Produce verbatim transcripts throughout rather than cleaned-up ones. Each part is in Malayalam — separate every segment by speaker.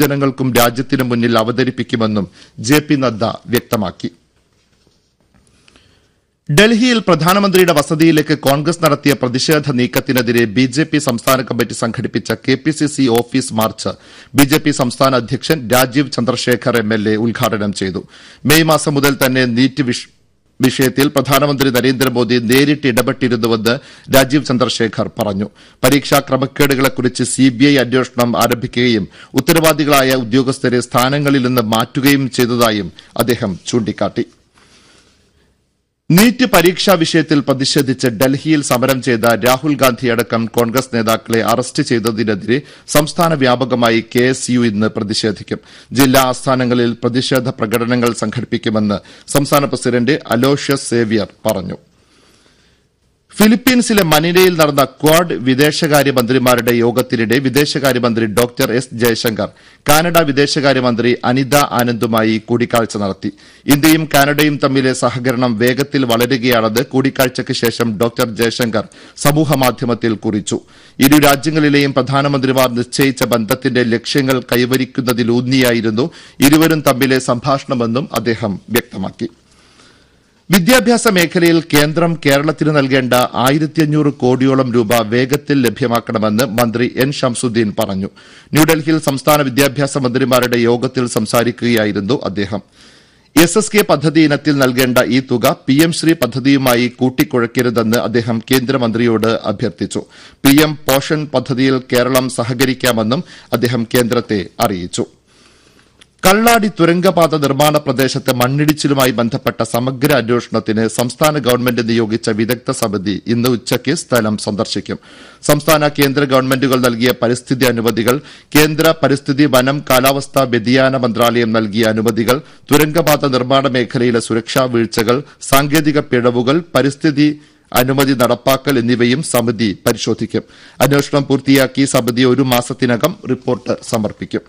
Speaker 1: ജനങ്ങൾക്കും രാജ്യത്തിനു മുന്നിൽ അവതരിപ്പിക്കുമെന്നും ജെ പി നദ്ദ വ്യക്തമാക്കി. ഡൽഹിയിൽ പ്രധാനമന്ത്രിയുടെ വസതിയിലേക്ക് കോൺഗ്രസ് നടത്തിയ പ്രതിഷേധ നീക്കത്തിനെതിരെ ബി ജെ പി സംസ്ഥാന കമ്മിറ്റി സംഘടിപ്പിച്ച K P C C office March B J P സംസ്ഥാന അധ്യക്ഷൻ Rajeev Chandrasekhar M L A ഉദ്ഘാടനം ചെയ്തു. മെയ് മാസം മുതൽ തന്നെ നീറ്റ് വിഷയത്തിൽ പ്രധാനമന്ത്രി നരേന്ദ്രമോദി നേരിട്ട് ഇടപെട്ടിരുന്നുവെന്ന് രാജീവ് ചന്ദ്രശേഖർ പറഞ്ഞു. പരീക്ഷാ ക്രമക്കേടുകളെക്കുറിച്ച് സിബിഐ അന്വേഷണം ആരംഭിക്കുകയും ഉത്തരവാദികളായ ഉദ്യോഗസ്ഥരെ സ്ഥാനങ്ങളിൽ നിന്ന് മാറ്റുകയും ചെയ്തതായും അദ്ദേഹം ചൂണ്ടിക്കാട്ടി. നീറ്റ് പരീക്ഷാ വിഷയത്തിൽ പ്രതിഷേധിച്ച് ഡൽഹിയിൽ സമരം ചെയ്ത രാഹുൽ ഗാന്ധിയടക്കം കോൺഗ്രസ് നേതാക്കളെ അറസ്റ്റ് ചെയ്തതിനെതിരെ സംസ്ഥാന വ്യാപകമായി കെ എസ് യു ഇന്ന് പ്രതിഷേധിക്കും. ജില്ലാ ആസ്ഥാനങ്ങളിൽ പ്രതിഷേധ പ്രകടനങ്ങൾ സംഘടിപ്പിക്കുമെന്ന് സംസ്ഥാന പ്രസിഡന്റ് അലോഷ്യസ് സേവ്യർ പറഞ്ഞു. ഫിലിപ്പീൻസിലെ മനിലയിൽ നടന്ന ക്വാഡ് വിദേശകാര്യമന്ത്രിമാരുടെ യോഗത്തിനിടെ വിദേശകാര്യമന്ത്രി ഡോക്ടർ എസ് ജയശങ്കർ കാനഡ വിദേശകാര്യമന്ത്രി അനിത ആനന്ദുമായി കൂടിക്കാഴ്ച നടത്തി. ഇന്ത്യയും കാനഡയും തമ്മിലെ സഹകരണം വേഗത്തിൽ വളരുകയാണെന്ന് കൂടിക്കാഴ്ചയ്ക്ക് ശേഷം ഡോക്ടർ ജയശങ്കർ സമൂഹമാധ്യമത്തിൽ കുറിച്ചു. ഇരു രാജ്യങ്ങളിലെയും പ്രധാനമന്ത്രിമാർ നിശ്ചയിച്ച ബന്ധത്തിന്റെ ലക്ഷ്യങ്ങൾ കൈവരിക്കുന്നതിലൂന്നിയായിരുന്നു ഇരുവരും തമ്മിലെ സംഭാഷണമെന്നും അദ്ദേഹം വ്യക്തമാക്കി. വിദ്യാഭ്യാസ മേഖലയിൽ കേന്ദ്രം കേരളത്തിന് നൽകേണ്ട ആയിരത്തി അഞ്ഞൂറ് കോടിയോളം രൂപ വേഗത്തിൽ ലഭ്യമാക്കണമെന്ന് മന്ത്രി എൻ ഷംസുദ്ദീൻ പറഞ്ഞു. ന്യൂഡൽഹിയിൽ സംസ്ഥാന വിദ്യാഭ്യാസ മന്ത്രിമാരുടെ യോഗത്തിൽ സംസാരിക്കുകയായിരുന്നു അദ്ദേഹം. എസ് എസ് കെ പദ്ധതി ഇനത്തിൽ നൽകേണ്ട ഈ തുക പി എം ശ്രീ പദ്ധതിയുമായി കൂട്ടിക്കുഴയ്ക്കരുതെന്ന് അദ്ദേഹം കേന്ദ്രമന്ത്രിയോട് അഭ്യർത്ഥിച്ചു. പി എം പോഷൻ പദ്ധതിയിൽ കേരളം സഹകരിക്കാമെന്നും അദ്ദേഹം കേന്ദ്രത്തെ അറിയിച്ചു. കള്ളാടി തുരങ്കപാത നിർമ്മാണ പ്രദേശത്ത് മണ്ണിടിച്ചിലുമായി ബന്ധപ്പെട്ട സമഗ്ര അന്വേഷണത്തിന് സംസ്ഥാന ഗവൺമെന്റ് നിയോഗിച്ച വിദഗ്ധ സമിതി ഇന്ന് ഉച്ചയ്ക്ക് സ്ഥലം സന്ദർശിക്കും. സംസ്ഥാന കേന്ദ്ര ഗവൺമെന്റുകൾ നൽകിയ പരിസ്ഥിതി അനുമതികൾ, കേന്ദ്ര പരിസ്ഥിതി വനം കാലാവസ്ഥാ വ്യതിയാന മന്ത്രാലയം നൽകിയ അനുമതികൾ, തുരങ്കപാത നിർമ്മാണ മേഖലയിലെ സുരക്ഷാ വീഴ്ചകൾ, സാങ്കേതിക പിഴവുകൾ, പരിസ്ഥിതി അനുമതി നടപ്പാക്കൽ എന്നിവയും സമിതി പരിശോധിക്കും. അന്വേഷണം പൂർത്തിയാക്കി സമിതി ഒരു മാസത്തിനകം റിപ്പോർട്ട് സമർപ്പിക്കും.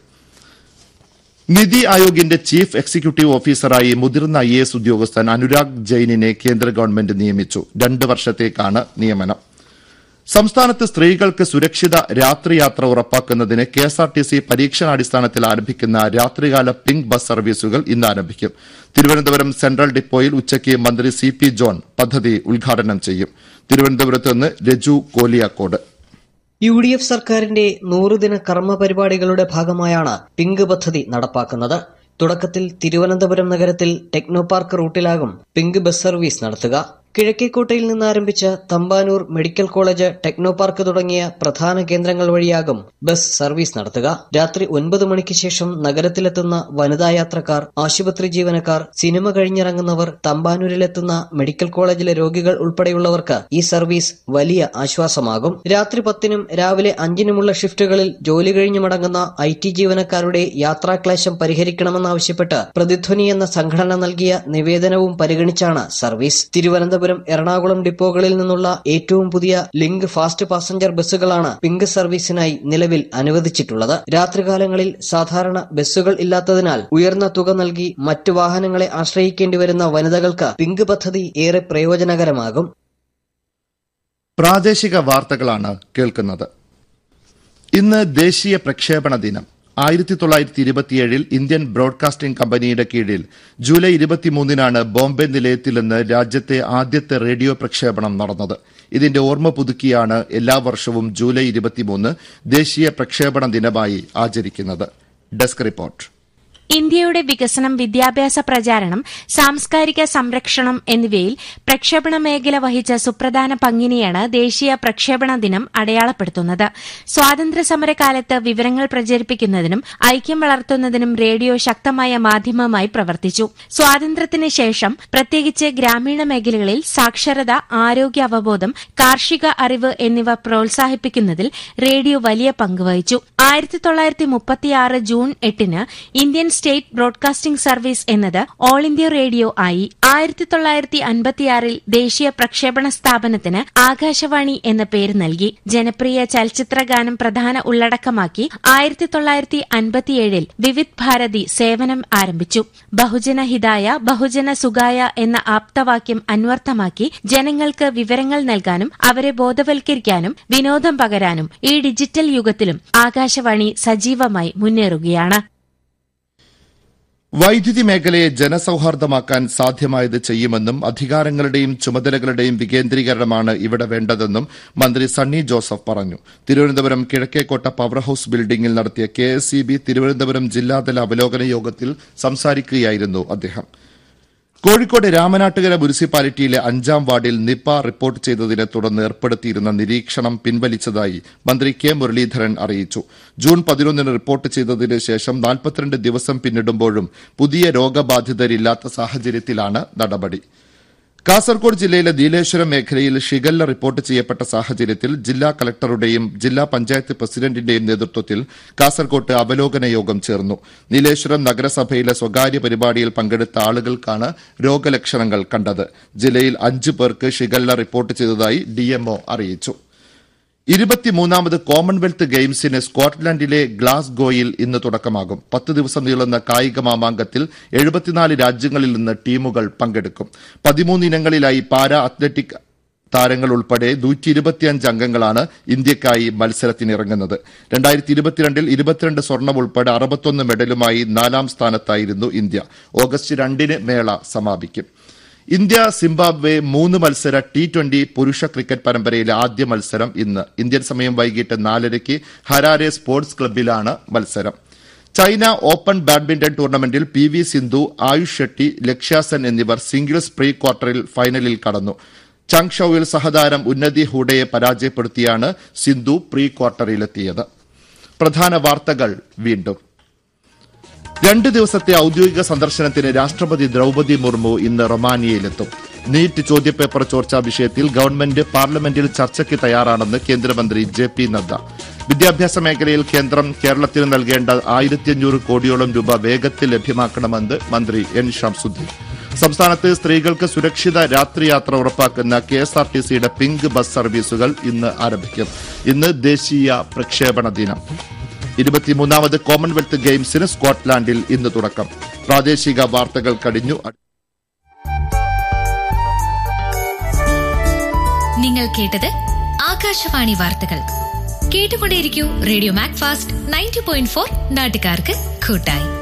Speaker 1: നിതി ആയോഗിന്റെ ചീഫ് എക്സിക്യൂട്ടീവ് ഓഫീസറായി മുതിർന്ന ഐ എ എസ് ഉദ്യോഗസ്ഥൻ അനുരാഗ് ജെയിനിനെ കേന്ദ്ര ഗവൺമെന്റ് നിയമിച്ചു. രണ്ട് വർഷത്തേക്കാണ് നിയമനം. സംസ്ഥാനത്ത് സ്ത്രീകൾക്ക് സുരക്ഷിത രാത്രിയാത്ര ഉറപ്പാക്കുന്നതിന് കെഎസ്ആർടിസി പരീക്ഷണാടിസ്ഥാനത്തിൽ ആരംഭിക്കുന്ന രാത്രികാല പിങ്ക് ബസ് സർവീസുകൾ ഇന്ന് ആരംഭിക്കും. തിരുവനന്തപുരം സെൻട്രൽ ഡിപ്പോയിൽ ഉച്ചയ്ക്ക് മന്ത്രി സി പി ജോൺ പദ്ധതി ഉദ്ഘാടനം ചെയ്യും. തിരുവനന്തപുരത്ത് നിന്ന് Reju Koliyakode.
Speaker 2: U D F സർക്കാരിന്റെ നൂറുദിന കർമ്മ പരിപാടികളുടെ ഭാഗമായാണ് പിങ്ക് പദ്ധതി നടപ്പാക്കുന്നത്. തുടക്കത്തിൽ തിരുവനന്തപുരം നഗരത്തിൽ techno park റൂട്ടിലാകും pink bus service നടത്തുക. കിഴക്കേക്കോട്ടയിൽ നിന്ന് ആരംഭിച്ച Thampanoor medical college, techno park തുടങ്ങിയ പ്രധാന കേന്ദ്രങ്ങൾ വഴിയാകും ബസ് സർവീസ് നടത്തുക. രാത്രി ഒൻപത് മണിക്ക് ശേഷം നഗരത്തിലെത്തുന്ന വനിതാ യാത്രക്കാർ, ആശുപത്രി ജീവനക്കാർ, സിനിമ കഴിഞ്ഞിറങ്ങുന്നവർ, തമ്പാനൂരിലെത്തുന്ന മെഡിക്കൽ കോളേജിലെ രോഗികൾ ഉൾപ്പെടെയുള്ളവർക്ക് ഈ സർവീസ് വലിയ ആശ്വാസമാകും. രാത്രി പത്തിനും രാവിലെ അഞ്ചിനുമുള്ള ഷിഫ്റ്റുകളിൽ ജോലി കഴിഞ്ഞു മടങ്ങുന്ന ഐ ടി ജീവനക്കാരുടെ യാത്രാക്ലേശം പരിഹരിക്കണമെന്നാവശ്യപ്പെട്ട് പ്രതിധ്വനി എന്ന സംഘടന നൽകിയ നിവേദനവും പരിഗണിച്ചാണ് സർവീസ്. തിരുവനന്തപുരം എറണാകുളം ഡിപ്പോകളിൽ നിന്നുള്ള ഏറ്റവും പുതിയ ലിങ്ക് ഫാസ്റ്റ് പാസഞ്ചർ ബസ്സുകളാണ് പിങ്ക് സർവീസിനായി നിലവിൽ അനുവദിച്ചിട്ടുള്ളത്. രാത്രികാലങ്ങളിൽ സാധാരണ ബസ്സുകൾ ഇല്ലാത്തതിനാൽ ഉയർന്ന തുക നൽകി മറ്റു വാഹനങ്ങളെ ആശ്രയിക്കേണ്ടി വരുന്ന വനിതകൾക്ക് പിങ്ക് പദ്ധതി ഏറെ പ്രയോജനകരമാകും.
Speaker 1: പ്രാദേശിക വാർത്തകളാണ് കേൾക്കുന്നത്. ഇന്ന് ദേശീയ പ്രക്ഷേപണ ദിനം. ആയിരത്തി തൊള്ളായിരത്തി ഇരുപത്തിയേഴിൽ ഇന്ത്യൻ ബ്രോഡ്കാസ്റ്റിംഗ് കമ്പനിയുടെ കീഴിൽ ജൂലൈ ഇരുപത്തിമൂന്നിനാണ് ബോംബെ നിലയത്തിൽ നിന്ന് രാജ്യത്തെ ആദ്യത്തെ റേഡിയോ പ്രക്ഷേപണം നടന്നത്. ഇതിന്റെ ഓർമ്മ പുതുക്കിയാണ് എല്ലാ വർഷവും ജൂലൈ ഇരുപത്തിമൂന്ന് ദേശീയ പ്രക്ഷേപണ ദിനമായി ആചരിക്കുന്നത്. Desk report.
Speaker 3: ഇന്ത്യയുടെ വികസനം, വിദ്യാഭ്യാസ പ്രചാരണം, സാംസ്കാരിക സംരക്ഷണം എന്നിവയിൽ പ്രക്ഷേപണ മേഖല വഹിച്ച സുപ്രധാന പങ്കിനെയാണ് ദേശീയ പ്രക്ഷേപണ ദിനം അടയാളപ്പെടുത്തുന്നത്. സ്വാതന്ത്ര്യസമരകാലത്ത് വിവരങ്ങൾ പ്രചരിപ്പിക്കുന്നതിനും ഐക്യം വളർത്തുന്നതിനും റേഡിയോ ശക്തമായ മാധ്യമമായി പ്രവർത്തിച്ചു. സ്വാതന്ത്ര്യത്തിന് ശേഷം പ്രത്യേകിച്ച് ഗ്രാമീണ മേഖലകളിൽ സാക്ഷരത, ആരോഗ്യ അവബോധം, കാർഷിക അറിവ് എന്നിവ പ്രോത്സാഹിപ്പിക്കുന്നതിൽ റേഡിയോ വലിയ പങ്ക് വഹിച്ചു. ആയിരത്തി തൊള്ളായിരത്തി മുപ്പത്തിയാറ് ജൂൺ എട്ടിന് ഇന്ത്യൻ സ്റ്റേറ്റ് ബ്രോഡ്കാസ്റ്റിംഗ് സർവീസ് എന്നത് ഓൾ ഇന്ത്യ റേഡിയോ ആയി. ആയിരത്തി തൊള്ളായിരത്തി അൻപത്തിയാറിൽ ദേശീയ പ്രക്ഷേപണ സ്ഥാപനത്തിന് ആകാശവാണി എന്ന പേര് നൽകി. ജനപ്രിയ ചലച്ചിത്രഗാനം പ്രധാന ഉള്ളടക്കമാക്കി ആയിരത്തി തൊള്ളായിരത്തി അൻപത്തിയേഴിൽ വിവിധ് ഭാരതി സേവനം ആരംഭിച്ചു. ബഹുജന ഹിതായ ബഹുജന സുഖായ എന്ന ആപ്തവാക്യം അന്വർത്ഥമാക്കി ജനങ്ങൾക്ക് വിവരങ്ങൾ നൽകാനും അവരെ ബോധവൽക്കരിക്കാനും വിനോദം പകരാനും ഈ ഡിജിറ്റൽ യുഗത്തിലും ആകാശവാണി സജീവമായി മുന്നേറുകയാണ്.
Speaker 1: വൈദ്യുതി മേഖലയെ ജനസൌഹാർദ്ദമാക്കാൻ സാധ്യമായത് ചെയ്യുമെന്നും അധികാരങ്ങളുടെയും ചുമതലകളുടെയും വികേന്ദ്രീകരണമാണ് ഇവിടെ വേണ്ടതെന്നും മന്ത്രി സണ്ണി ജോസഫ് പറഞ്ഞു. തിരുവനന്തപുരം കിഴക്കേക്കോട്ട പവർ ഹൌസ് ബിൽഡിംഗിൽ നടത്തിയ K S E B Thiruvananthapuram ജില്ലാതല അവലോകന യോഗത്തിൽ സംസാരിക്കുകയായിരുന്നു അദ്ദേഹം. കോഴിക്കോട് രാമനാട്ടുകര മുനിസിപ്പാലിറ്റിയിലെ അഞ്ചാം വാർഡിൽ നിപ റിപ്പോർട്ട് ചെയ്തതിനെ തുടർന്ന് ഏർപ്പെടുത്തിയിരുന്ന നിരീക്ഷണം പിൻവലിച്ചതായി മന്ത്രി കെ മുരളീധരൻ അറിയിച്ചു. ജൂൺ പതിനൊന്നിന് റിപ്പോർട്ട് ചെയ്തതിനു ശേഷം നാൽപ്പത്തിരണ്ട് ദിവസം പിന്നിടുമ്പോഴും പുതിയ രോഗബാധിതരില്ലാത്ത സാഹചര്യത്തിലാണ് നടപടി. കാസർകോട് ജില്ലയിലെ നീലേശ്വരം മേഖലയിൽ ഷിഗല്ല റിപ്പോർട്ട് ചെയ്യപ്പെട്ട സാഹചര്യത്തിൽ ജില്ലാ കളക്ടറുടെയും ജില്ലാ പഞ്ചായത്ത് പ്രസിഡന്റിന്റെയും നേതൃത്വത്തിൽ കാസർകോട്ട് അവലോകന യോഗം ചേർന്നു. നീലേശ്വരം നഗരസഭയിലെ സ്വകാര്യ പരിപാടിയിൽ പങ്കെടുത്ത ആളുകൾക്കാണ് രോഗലക്ഷണങ്ങൾ കണ്ടത്. ജില്ലയിൽ അഞ്ചു പേർക്ക് ഷിഗല്ല റിപ്പോർട്ട് ചെയ്തതായി ഡിഎംഒ അറിയിച്ചു. ഇരുപത്തിമൂന്നാമത് കോമൺവെൽത്ത് ഗെയിംസിന് സ്കോട്ട്ലൻഡിലെ ഗ്ലാസ്ഗോയിൽ ഇന്ന് തുടക്കമാകും. പത്ത് ദിവസം നീളുന്ന കായിക മാമാങ്കത്തിൽ എഴുപത്തിനാല് രാജ്യങ്ങളിൽ നിന്ന് ടീമുകൾ പങ്കെടുക്കും. പതിമൂന്ന് ഇനങ്ങളിലായി പാരാ അത്ലറ്റിക് താരങ്ങൾ ഉൾപ്പെടെ നൂറ്റി ഇരുപത്തിയഞ്ച് അംഗങ്ങളാണ് ഇന്ത്യയ്ക്കായി മത്സരത്തിനിറങ്ങുന്നത്. രണ്ടായിരത്തി ഇരുപത്തിരണ്ടിൽ ഇരുപത്തിരണ്ട് സ്വർണം ഉൾപ്പെടെ അറുപത്തൊന്ന് മെഡലുമായി നാലാം സ്ഥാനത്തായിരുന്നു ഇന്ത്യ. ഓഗസ്റ്റ് രണ്ടിന് മേള സമാപിക്കും. ഇന്ത്യ സിംബാബ്വെ മൂന്ന് മത്സര ടി ട്വന്റി പുരുഷ ക്രിക്കറ്റ് പരമ്പരയിലെ ആദ്യ മത്സരം ഇന്ന്. ഇന്ത്യൻ സമയം വൈകിട്ട് നാലരയ്ക്ക് ഹരാരെ സ്പോർട്സ് ക്ലബ്ബിലാണ് മത്സരം. ചൈന ഓപ്പൺ ബാഡ്മിന്റൺ ടൂർണമെന്റിൽ പി വി സിന്ധു, ആയുഷ് ഷെട്ടി, ലക്ഷ്യാസെൻ എന്നിവർ സിംഗിൾസ് പ്രീ ക്വാർട്ടറിൽ ഫൈനലിൽ കടന്നു. ചാങ്ഷൌവിൽ സഹതാരം ഉന്നതി ഹൂഡയെ പരാജയപ്പെടുത്തിയാണ് സിന്ധു പ്രീ ക്വാർട്ടറിലെത്തിയത്. പ്രധാന വാർത്തകൾ വീണ്ടും. രണ്ട് ദിവസത്തെ ഔദ്യോഗിക സന്ദർശനത്തിന് രാഷ്ട്രപതി ദ്രൌപദി മുർമു ഇന്ന് റൊമാനിയയിലെത്തും. നീറ്റ് ചോദ്യപേപ്പർ ചോർച്ചാ വിഷയത്തിൽ ഗവൺമെന്റ് പാർലമെന്റിൽ ചർച്ചയ്ക്ക് തയ്യാറാണെന്ന് കേന്ദ്രമന്ത്രി ജെ പി നദ്ദ. വിദ്യാഭ്യാസ മേഖലയിൽ കേന്ദ്രം കേരളത്തിന് നൽകേണ്ട ആയിരത്തി അഞ്ഞൂറ് കോടിയോളം രൂപ വേഗത്തിൽ ലഭ്യമാക്കണമെന്ന് മന്ത്രി എൻ ഷംസുദ്ദീൻ. സംസ്ഥാനത്ത് സ്ത്രീകൾക്ക് സുരക്ഷിത രാത്രിയാത്ര ഉറപ്പാക്കുന്ന കെ എസ് ആർ ടി സിയുടെ പിങ്ക് ബസ് സർവീസുകൾ ഇന്ന് ആരംഭിക്കും. ഇന്ന് ദേശീയ പ്രക്ഷേപണ ദിനം. ഇരുപത്തിമൂന്നാമത് കോമൺവെൽത്ത് ഗെയിംസിന് സ്കോട്ട്ലാൻഡിൽ ഇന്ന് തുടക്കം. പ്രാദേശിക വാർത്തകൾ കഴിഞ്ഞു.
Speaker 4: നിങ്ങൾ കേട്ടത് ആകാശവാണി വാർത്തകൾ. കേട്ടുകൊണ്ടേയിരിക്കൂ radio Macfast ninety point four നാട്ടുകാർക്ക് കൂട്ടായി.